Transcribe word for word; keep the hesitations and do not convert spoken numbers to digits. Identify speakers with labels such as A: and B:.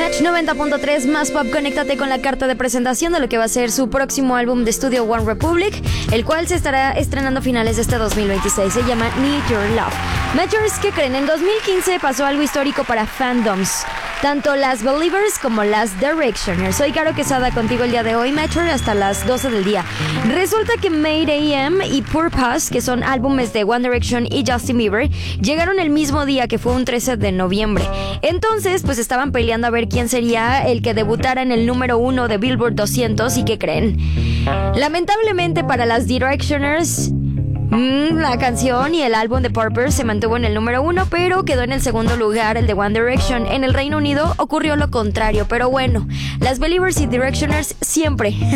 A: Match noventa punto tres más pop, conéctate con la carta de presentación de lo que va a ser su próximo álbum de estudio One Republic, el cual se estará estrenando a finales de este dos mil veintiséis. Se llama Need Your Love. Matchers, ¿qué creen? En dos mil quince pasó algo histórico para fandoms, tanto las Believers como las Directioners. Soy Caro Quesada contigo el día de hoy, Matcher, hasta las doce del día. Resulta que Made A M y Purpose, que son álbumes de One Direction y Justin Bieber, llegaron el mismo día, que fue un trece de noviembre. Entonces, pues estaban peleando a ver quién sería el que debutara en el número uno de Billboard doscientos. ¿Y qué creen? Lamentablemente para las Directioners, Mm, la canción y el álbum de Purpose se mantuvo en el número uno, pero quedó en el segundo lugar el de One Direction. En el Reino Unido ocurrió lo contrario, pero bueno, las Believers y Directioners siempre